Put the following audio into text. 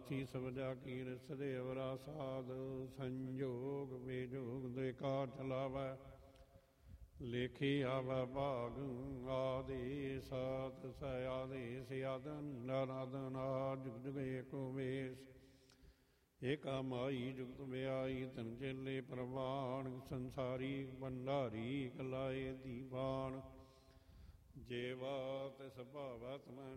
ਸਾਥੀ ਸਬਜਾ ਕੀਰ ਸਦੇਵਰਾ ਸਾਧ ਸੰਜੋਗ ਬੇਜੋਗ ਦੇ ਕਾ ਚਲਾਵੈ ਲੇਖੀ ਆਵੈ ਭਾਗ ਆਦਿ ਸਾਤ ਸੈ ਆਦੇਸ ਆਦਨ ਨਾਦਨ ਜੁਗ ਜੁਗ ਏਕੋ ਵੇਸ ਏਕਾ ਮਾਈ ਜੁਗਤ ਵਿਆਈ ਤਨ ਚੇਲੇ ਪ੍ਰਵਾਨ ਸੰਸਾਰੀ ਭੰਡਾਰੀ ਕਲਾਏ ਦੀਵਾਨ ਜੇਵਾ ਤਿਸ ਭਾਵੈ ਤਮੈ